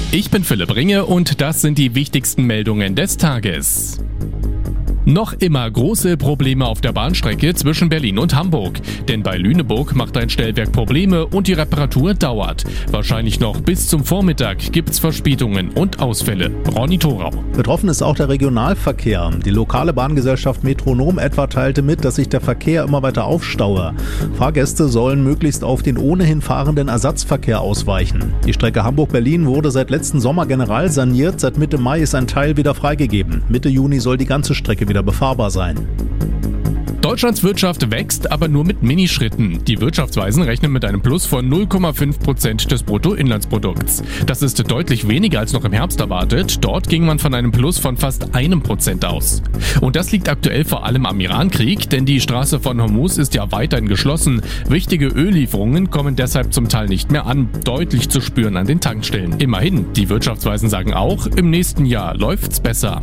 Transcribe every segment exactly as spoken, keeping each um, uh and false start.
Ich bin Philipp Ringe und das sind die wichtigsten Meldungen des Tages. Noch immer große Probleme auf der Bahnstrecke zwischen Berlin und Hamburg. Denn bei Lüneburg macht ein Stellwerk Probleme und die Reparatur dauert. Wahrscheinlich noch bis zum Vormittag gibt's Verspätungen und Ausfälle. Ronny Thorau. Betroffen ist auch der Regionalverkehr. Die lokale Bahngesellschaft Metronom etwa teilte mit, dass sich der Verkehr immer weiter aufstaue. Fahrgäste sollen möglichst auf den ohnehin fahrenden Ersatzverkehr ausweichen. Die Strecke Hamburg-Berlin wurde seit letzten Sommer general saniert. Seit Mitte Mai ist ein Teil wieder freigegeben. Mitte Juni soll die ganze Strecke wieder befahrbar sein. Deutschlands Wirtschaft wächst, aber nur mit Minischritten. Die Wirtschaftsweisen rechnen mit einem Plus von null Komma fünf Prozent des Bruttoinlandsprodukts. Das ist deutlich weniger als noch im Herbst erwartet. Dort ging man von einem Plus von fast einem Prozent aus. Und das liegt aktuell vor allem am Iran-Krieg, denn die Straße von Hormuz ist ja weiterhin geschlossen. Wichtige Öllieferungen kommen deshalb zum Teil nicht mehr an, deutlich zu spüren an den Tankstellen. Immerhin, die Wirtschaftsweisen sagen auch, im nächsten Jahr läuft's besser.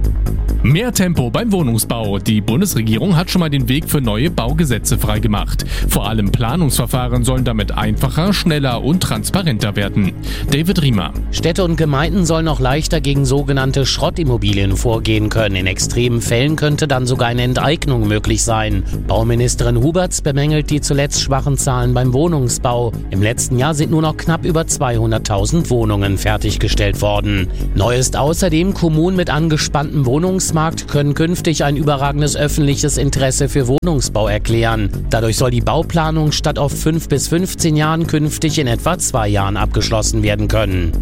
Mehr Tempo beim Wohnungsbau. Die Bundesregierung hat schon mal den Weg für neue Baugesetze freigemacht. Vor allem Planungsverfahren sollen damit einfacher, schneller und transparenter werden. David Riemer. Städte und Gemeinden sollen auch leichter gegen sogenannte Schrottimmobilien vorgehen können. In extremen Fällen könnte dann sogar eine Enteignung möglich sein. Bauministerin Huberts bemängelt die zuletzt schwachen Zahlen beim Wohnungsbau. Im letzten Jahr sind nur noch knapp über zweihunderttausend Wohnungen fertiggestellt worden. Neu ist außerdem, Kommunen mit angespanntem Wohnungsmarkt können künftig ein überragendes öffentliches Interesse für Wohnungsbau erklären. Dadurch soll die Bauplanung statt auf fünf bis fünfzehn Jahren künftig in etwa zwei Jahren abgeschlossen werden können.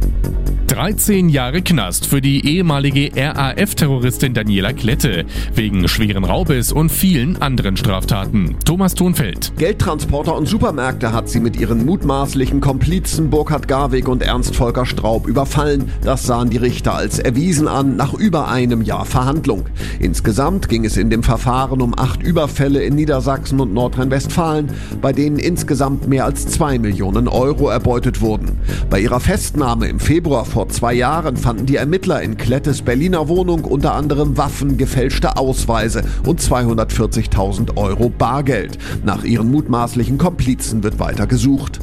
dreizehn Jahre Knast für die ehemalige R A F-Terroristin Daniela Klette wegen schweren Raubes und vielen anderen Straftaten. Thomas Thonfeld. Geldtransporter und Supermärkte hat sie mit ihren mutmaßlichen Komplizen Burkhard Garwig und Ernst Volker Straub überfallen. Das sahen die Richter als erwiesen an, nach über einem Jahr Verhandlung. Insgesamt ging es in dem Verfahren um acht Überfälle in Niedersachsen und Nordrhein-Westfalen, bei denen insgesamt mehr als zwei Millionen Euro erbeutet wurden. Bei ihrer Festnahme im Februar vor zwei Jahren fanden die Ermittler in Klettes Berliner Wohnung unter anderem Waffen, gefälschte Ausweise und zweihundertvierzigtausend Euro Bargeld. Nach ihren mutmaßlichen Komplizen wird weiter gesucht.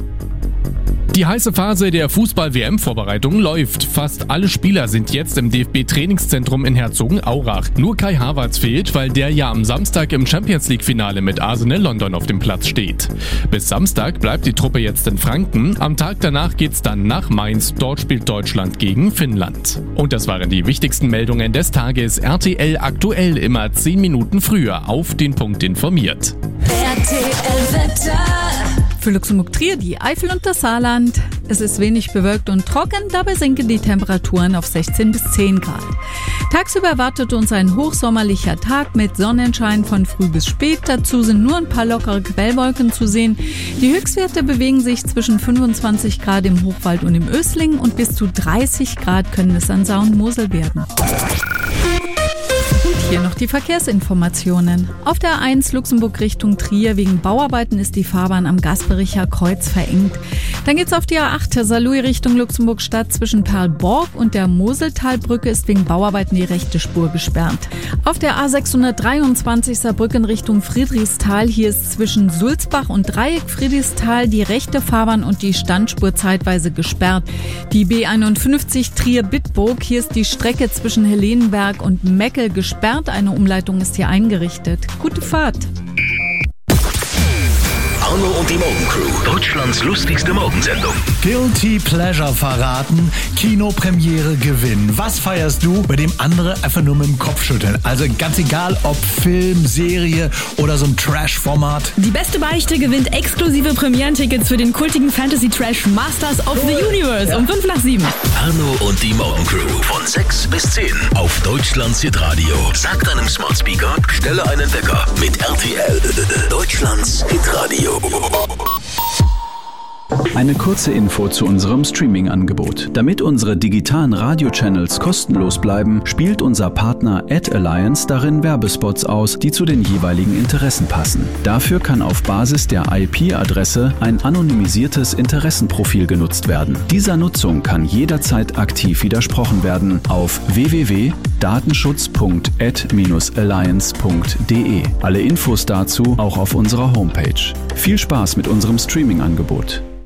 Die heiße Phase der Fußball-W M-Vorbereitung läuft. Fast alle Spieler sind jetzt im D F B-Trainingszentrum in Herzogenaurach. Nur Kai Havertz fehlt, weil der ja am Samstag im Champions-League-Finale mit Arsenal London auf dem Platz steht. Bis Samstag bleibt die Truppe jetzt in Franken. Am Tag danach geht's dann nach Mainz. Dort spielt Deutschland gegen Finnland. Und das waren die wichtigsten Meldungen des Tages. R T L aktuell immer zehn Minuten früher auf den Punkt informiert. R T L-Wetter. Für Luxemburg-Trier, die Eifel und das Saarland. Es ist wenig bewölkt und trocken, dabei sinken die Temperaturen auf sechzehn bis zehn Grad. Tagsüber erwartet uns ein hochsommerlicher Tag mit Sonnenschein von früh bis spät. Dazu sind nur ein paar lockere Quellwolken zu sehen. Die Höchstwerte bewegen sich zwischen fünfundzwanzig Grad im Hochwald und im Ösling und bis zu dreißig Grad können es an Saar und Mosel werden. Hier noch die Verkehrsinformationen. Auf der A eins Luxemburg Richtung Trier wegen Bauarbeiten ist die Fahrbahn am Gaspericher Kreuz verengt. Dann geht's auf die A acht Saarlouis Richtung Luxemburg-Stadt zwischen Perlborg und der Moseltalbrücke ist wegen Bauarbeiten die rechte Spur gesperrt. Auf der A sechshundertdreiundzwanzig Saarbrücken Richtung Friedrichsthal, hier ist zwischen Sulzbach und Dreieck Friedrichsthal die rechte Fahrbahn und die Standspur zeitweise gesperrt. Die B einundfünfzig Trier-Bitburg, hier ist die Strecke zwischen Helenenberg und Meckel gesperrt. Eine Umleitung ist hier eingerichtet. Gute Fahrt! Arno und die Morgencrew, Deutschlands lustigste Morgensendung. Guilty Pleasure verraten, Kinopremiere gewinnen. Was feierst du, bei dem andere einfach nur mit dem Kopf schütteln? Also ganz egal, ob Film, Serie oder so ein Trash-Format. Die beste Beichte gewinnt exklusive Premierentickets für den kultigen Fantasy-Trash Masters of the Universe ja. um fünf nach sieben. Arno und die Morgencrew von sechs bis zehn auf Deutschlands Hitradio. Sag deinem Smart Speaker, stelle einen Wecker mit R T L, Deutschlands Hitradio. Eine kurze Info zu unserem Streaming-Angebot. Damit unsere digitalen Radio-Channels kostenlos bleiben, spielt unser Partner AdAlliance darin Werbespots aus, die zu den jeweiligen Interessen passen. Dafür kann auf Basis der I P-Adresse ein anonymisiertes Interessenprofil genutzt werden. Dieser Nutzung kann jederzeit aktiv widersprochen werden auf w w w punkt datenschutz punkt ad alliance punkt de. Alle Infos dazu auch auf unserer Homepage. Viel Spaß mit unserem Streaming-Angebot.